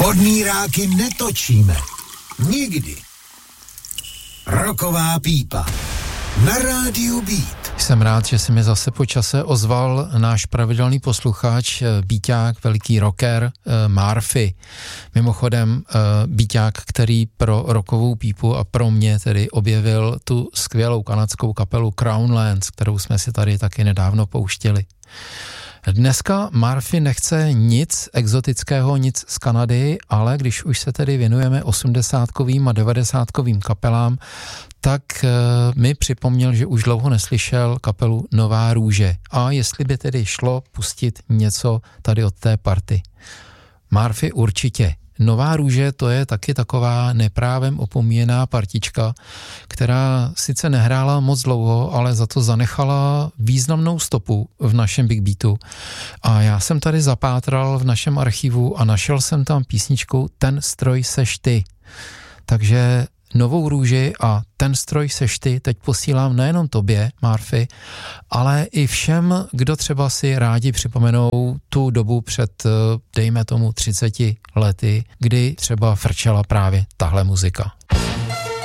Podmíráky netočíme. Nikdy. Rocková pípa. Na rádiu Beat. Jsem rád, že se mi zase po čase ozval náš pravidelný posluchač, Bíťák, veliký rocker, Murphy. Mimochodem, Bíťák, který pro rockovou pípu a pro mě tedy objevil tu skvělou kanadskou kapelu Crownlands, kterou jsme si tady taky nedávno pouštěli. Dneska Murphy nechce nic exotického, nic z Kanady, ale když už se tedy věnujeme 80kovým a 90kovým kapelám, tak mi připomněl, že už dlouho neslyšel kapelu Nová růže. A jestli by tedy šlo pustit něco tady od té party. Murphy určitě. Nová růže, to je taky taková neprávem opomíjená partička, která sice nehrála moc dlouho, ale za to zanechala významnou stopu v našem Big Beatu. A já jsem tady zapátral v našem archivu a našel jsem tam písničku Ten stroj seš ty. Takže Novou růži a Ten stroj seš ty teď posílám nejenom tobě, Murphy, ale i všem, kdo třeba si rádi připomenou tu dobu před, dejme tomu, 30 lety, kdy třeba frčela právě tahle muzika.